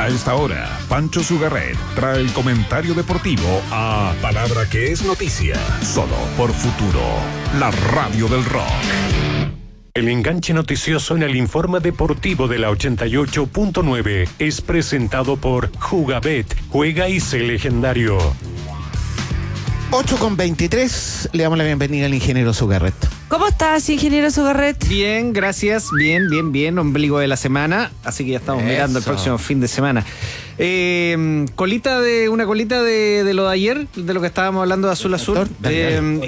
A esta hora, Pancho Sugarret trae el comentario deportivo a Palabra que es noticia, solo por Futuro, la radio del rock. El enganche noticioso en el informe deportivo de la 88.9 es presentado por Jugabet, juega y sé legendario. 8:23, le damos la bienvenida al ingeniero Sugarret. ¿Cómo estás, ingeniero Sugarret? Bien, gracias, bien, ombligo de la semana, así que ya estamos mirando el próximo fin de semana. Una colita de lo de ayer, de lo que estábamos hablando de Azul Azul. Bueno,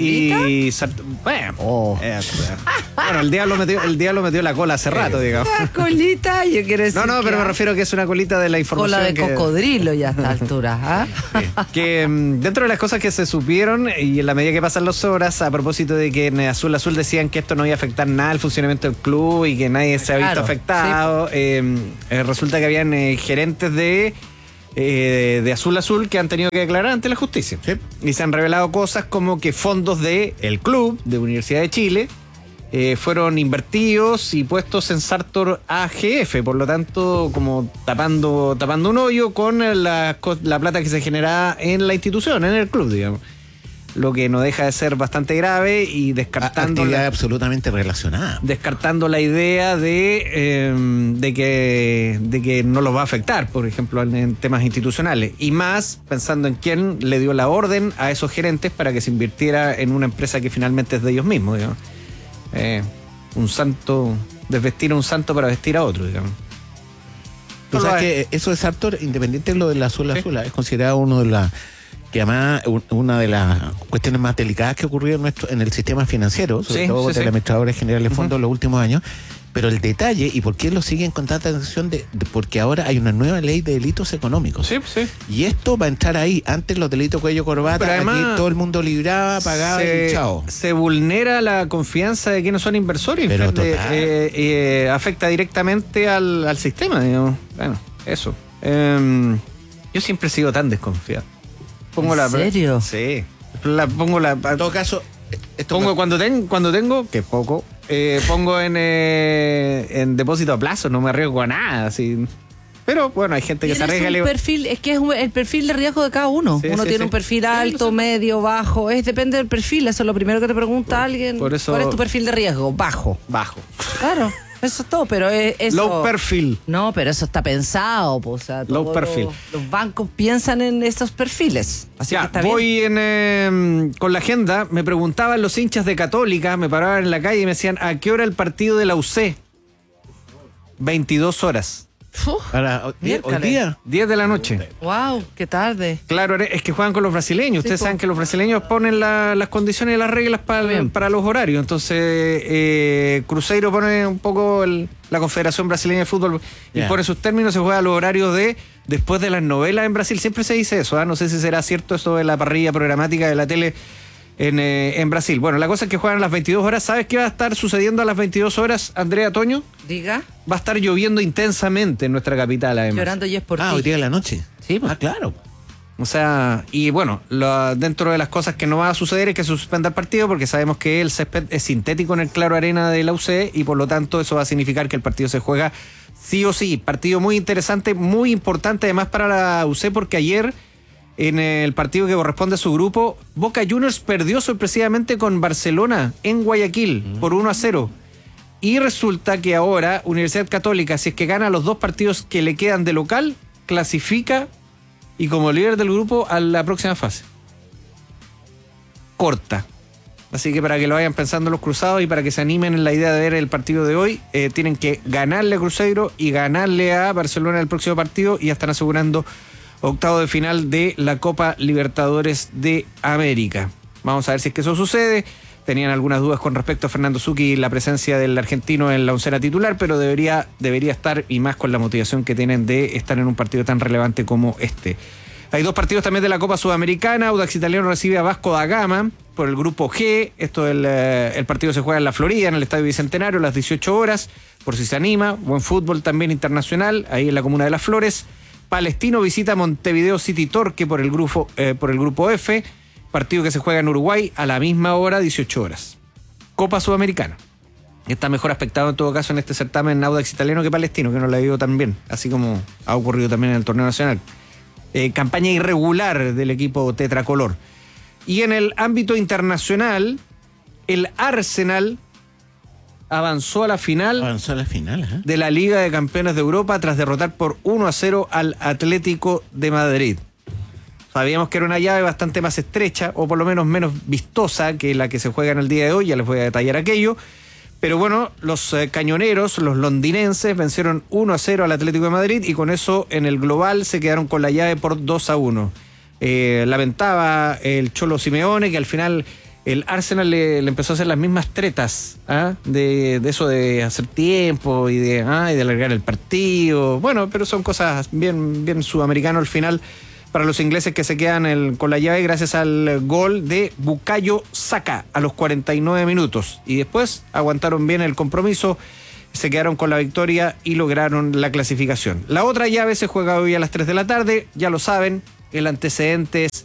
el diablo metió la cola hace rato, digamos. La colita, yo quiero decir. No, pero me refiero que es una colita de la información. Cola de cocodrilo ya a esta altura, ¿ah? Sí. Que dentro de las cosas que se supieron, y en la medida que pasan las horas, a propósito de que en Azul Azul decían que esto no iba a afectar nada al funcionamiento del club y que nadie se ha visto afectado, resulta que habían gerentes de Azul Azul que han tenido que declarar ante la justicia. Sí. Y se han revelado cosas como que fondos del club de Universidad de Chile fueron invertidos y puestos en Sartor AGF, por lo tanto como tapando un hoyo con la plata que se generaba en la institución, en el club, digamos. Lo que no deja de ser bastante grave y descartando actividad absolutamente relacionada. Descartando la idea de que no los va a afectar, por ejemplo, en temas institucionales. Y más pensando en quién le dio la orden a esos gerentes para que se invirtiera en una empresa que finalmente es de ellos mismos, digamos. Desvestir a un santo para vestir a otro, digamos. Tú sabes que eso de Sartor, independiente de lo del Azul Azul, es considerado uno de las... que además una de las cuestiones más delicadas que ocurrió en el sistema financiero, sobre todo de administradores generales de fondos en los últimos años, pero el detalle, y por qué lo siguen con tanta atención, porque ahora hay una nueva ley de delitos económicos. Sí. Y esto va a entrar ahí. Antes los delitos cuello corbata, pero además, aquí todo el mundo libraba, pagaba y chao. Se vulnera la confianza de quienes son inversores. Pero afecta directamente al sistema, digamos. Bueno, eso. Yo siempre he sido tan desconfiado. ¿En serio? Sí. En todo caso, cuando tengo, que es poco, pongo en depósito a plazo, no me arriesgo a nada, así. Pero bueno, hay gente que se arriesga. Es que es el perfil de riesgo de cada uno. Uno tiene un perfil alto, medio, bajo. Depende del perfil, eso es lo primero que te pregunta alguien. Por eso, ¿cuál es tu perfil de riesgo? Bajo. Claro. Eso es todo, pero eso... Low perfil. No, pero eso está pensado, pues, o sea, low perfil. Los bancos piensan en esos perfiles. Así ya, que está voy con la agenda. Me preguntaban los hinchas de Católica, me paraban en la calle y me decían, ¿a qué hora el partido de la UC? 22 horas. ¿Hoy día? 10 de la noche. Wow, qué tarde. Claro, es que juegan con los brasileños. Ustedes saben que los brasileños ponen las condiciones y las reglas para los horarios. Entonces, Cruzeiro pone un poco la Confederación Brasileña de Fútbol y pone sus términos, se juega a los horarios de después de las novelas en Brasil. Siempre se dice eso, no sé si será cierto eso de la parrilla programática de la tele en Brasil. Bueno, la cosa es que juegan a las 22 horas. ¿Sabes qué va a estar sucediendo a las 22 horas, Andrea Toño? Diga. Va a estar lloviendo intensamente en nuestra capital, además. Llorando y es por ti. Hoy día de la noche. Sí, pues. Claro. O sea, y bueno, dentro de las cosas que no va a suceder es que se suspenda el partido porque sabemos que el césped es sintético en el Claro Arena de la UC y por lo tanto eso va a significar que el partido se juega sí o sí. Partido muy interesante, muy importante además para la UC porque ayer en el partido que corresponde a su grupo, Boca Juniors perdió sorpresivamente con Barcelona en Guayaquil por 1-0. Y resulta que ahora Universidad Católica, si es que gana los dos partidos que le quedan de local, clasifica y como líder del grupo a la próxima fase. Corta. Así que para que lo vayan pensando los cruzados y para que se animen en la idea de ver el partido de hoy, tienen que ganarle a Cruzeiro y ganarle a Barcelona el próximo partido y ya están asegurando octavo de final de la Copa Libertadores de América. Vamos a ver si es que eso sucede. Tenían algunas dudas con respecto a Fernando Zucchi y la presencia del argentino en la oncena titular, pero debería estar, y más con la motivación que tienen de estar en un partido tan relevante como este. Hay dos partidos también de la Copa Sudamericana. Audax Italiano recibe a Vasco da Gama por el grupo G. El partido se juega en la Florida, en el Estadio Bicentenario, a las 18 horas, por si se anima. Buen fútbol también internacional, ahí en la comuna de Las Flores. Palestino visita Montevideo City Torque por el grupo F, partido que se juega en Uruguay a la misma hora, 18 horas. Copa Sudamericana. está mejor aspectado en todo caso en este certamen Audax Italiano que Palestino, que no le ha ido tan bien, así como ha ocurrido también en el torneo nacional. Campaña irregular del equipo tetracolor. Y en el ámbito internacional, el Arsenal avanzó a la final de la Liga de Campeones de Europa tras derrotar por 1-0 al Atlético de Madrid. Sabíamos que era una llave bastante más estrecha, o por lo menos menos vistosa que la que se juega en el día de hoy, ya les voy a detallar aquello. Pero bueno, los cañoneros, los londinenses, vencieron 1-0 al Atlético de Madrid y con eso en el global se quedaron con la llave por 2-1. Lamentaba el Cholo Simeone que al final el Arsenal le empezó a hacer las mismas tretas de eso de hacer tiempo y de alargar el partido. Bueno, pero son cosas bien sudamericano al final para los ingleses que se quedan con la llave gracias al gol de Bukayo Saka a los 49 minutos. Y después aguantaron bien el compromiso, se quedaron con la victoria y lograron la clasificación. La otra llave se juega hoy a las 3 de la tarde, ya lo saben, el antecedente es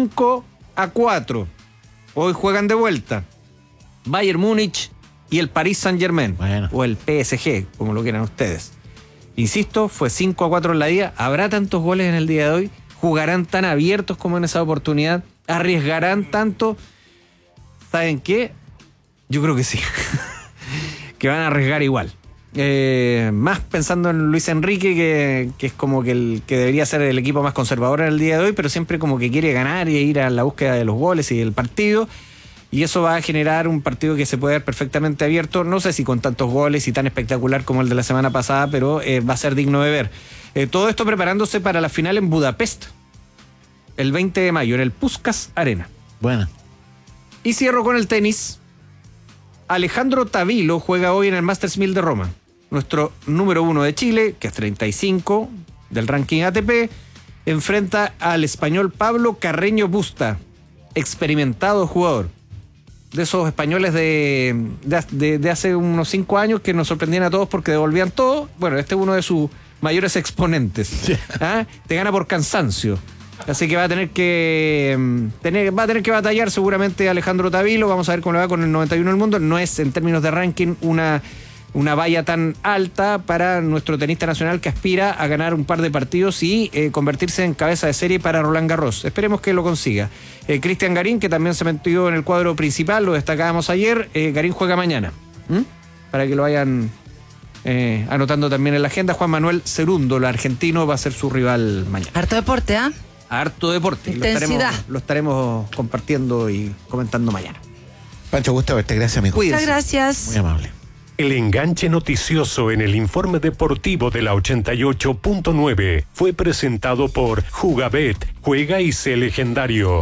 5-4. Hoy juegan de vuelta Bayern Múnich y el Paris Saint-Germain, o el PSG, como lo quieran ustedes. Insisto, fue 5-4 en la ida. ¿Habrá tantos goles en el día de hoy? ¿Jugarán tan abiertos como en esa oportunidad? ¿Arriesgarán tanto? ¿Saben qué? Yo creo que sí. Que van a arriesgar igual. Más pensando en Luis Enrique, que es como que el que debería ser el equipo más conservador en el día de hoy, pero siempre como que quiere ganar y ir a la búsqueda de los goles y del partido. Y eso va a generar un partido que se puede ver perfectamente abierto. No sé si con tantos goles y tan espectacular como el de la semana pasada, pero va a ser digno de ver. Todo esto preparándose para la final en Budapest, el 20 de mayo, en el Puskás Arena. Bueno. Y cierro con el tenis. Alejandro Tavilo juega hoy en el Masters 1000 de Roma. Nuestro número 1 de Chile, que es 35 del ranking ATP, enfrenta al español Pablo Carreño Busta, experimentado jugador. De esos españoles de hace unos 5 años que nos sorprendían a todos porque devolvían todo. Bueno, este es uno de sus mayores exponentes. Sí. Te gana por cansancio. Así que va a tener que batallar seguramente Alejandro Tavilo. Vamos a ver cómo le va con el 91 del mundo. No es en términos de ranking una valla tan alta para nuestro tenista nacional que aspira a ganar un par de partidos y convertirse en cabeza de serie para Roland Garros. Esperemos que lo consiga. Cristian Garín, que también se metió en el cuadro principal, lo destacábamos ayer. Garín juega mañana. Para que lo vayan anotando también en la agenda. Juan Manuel Cerundo, el argentino, va a ser su rival mañana. Harto deporte, Harto deporte. Intensidad. Lo estaremos compartiendo y comentando mañana. Pancho, gusto verte. Gracias, amigo. Muchas gracias. Muy amable. El enganche noticioso en el informe deportivo de la 88.9 fue presentado por Jugabet. Juega y sé legendario.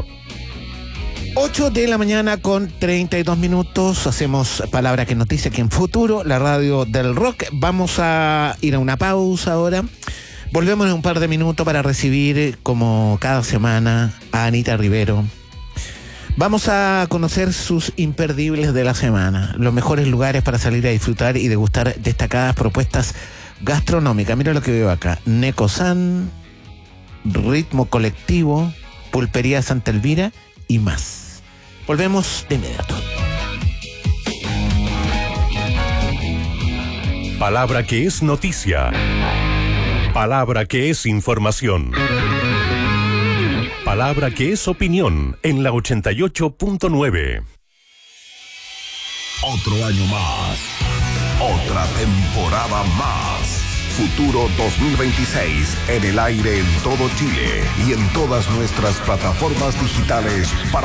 8 de la mañana con 32 minutos. Hacemos Palabra que Noticia aquí en Futuro, la radio del rock. Vamos a ir a una pausa ahora. Volvemos en un par de minutos para recibir, como cada semana, a Anita Rivero. Vamos a conocer sus imperdibles de la semana, los mejores lugares para salir a disfrutar y degustar destacadas propuestas gastronómicas. Mira lo que veo acá: Necosan, Ritmo Colectivo, Pulpería Santa Elvira y más. Volvemos de inmediato. Palabra que es noticia. Palabra que es información. Palabra que es opinión en la 88.9. Otro año más. Otra temporada más. Futuro 2026 en el aire en todo Chile y en todas nuestras plataformas digitales para